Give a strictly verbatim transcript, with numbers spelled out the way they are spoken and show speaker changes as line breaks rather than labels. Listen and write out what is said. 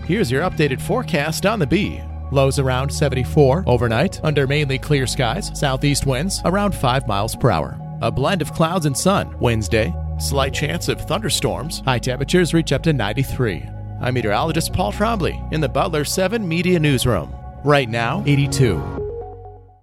here's your updated forecast on the B. Lows around seventy-four overnight, under mainly clear skies, southeast winds around five miles per hour. A blend of clouds and sun. Wednesday, slight chance of thunderstorms. High temperatures reach up to ninety-three. I'm meteorologist Paul Trombley in the Butler seven Media Newsroom. Right now, eighty-two.